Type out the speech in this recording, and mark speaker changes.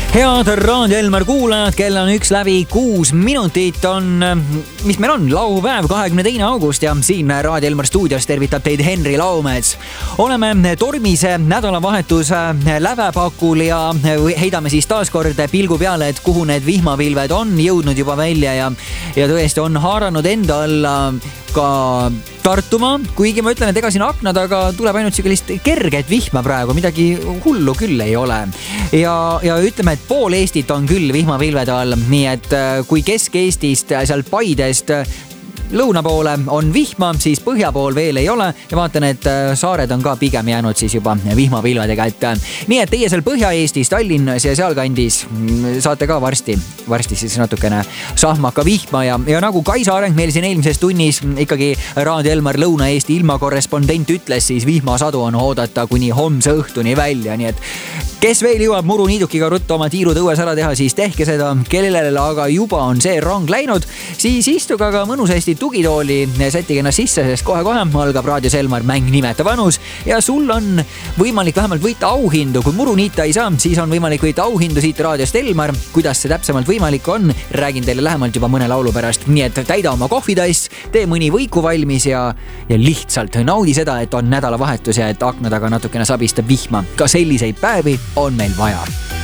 Speaker 1: Head Raadio Elmar kuulajad, kell on 1:06 on, mis meil on, laupäev 22. august ja siin Raadio Elmar stuudios tervitab teid Henri Laumets. Oleme tormise nädalavahetuse lävepakul ja heidame siis taaskord pilgu peale, et kuhu need vihmapilved on jõudnud juba välja ja tõesti on haaranud enda alla ka Tartumaa, kuigi ma ütlen, et ega siin akna taga tuleb ainult sellist kerget vihma praegu, midagi hullu küll ei ole. Ja ütleme, et pool Eestit on küll vihmapilvede all, nii et kui Kesk-Eestist, seal Paidest lõuna poole on vihma, siis põhja pool veel ei ole ja vaatan, et saared on ka pigem jäänud siis juba vihmapilvedega, et nii et teie seal Põhja-Eestis, Tallinnas ja sealkandis saate ka varsti siis natukene sahmaka vihma ja nagu Kaisa Areng meil siin eelmises tunnis ikkagi Raadio Elmar Lõuna-Eesti ilmakorrespondent ütles, siis vihmasadu on oodata kuni homse õhtuni välja, nii et kes veel jõuab muruniidukiga ruttu oma tiirud õues ära teha, siis tehke seda, kellele aga juba on see rong läinud, siis istuge aga mõnusasti tugitooli, sättige ennast sisse, sest kohe-kohe algab Raadios Elmar mäng Nimeta vanus ja sul on võimalik vähemalt võita auhindu. Kui muruniita ei saa, siis on võimalik võita auhindu siit Raadiost Elmar. Kuidas see täpsemalt võimalik on, räägin teile lähemalt juba mõne laulu pärast. Nii et täida oma kohvitass, tee mõni võiku valmis ja lihtsalt naudi seda, et on nädalavahetus ja et akna taga natukene sabistab vihma. Ka selliseid päevi on meil vaja.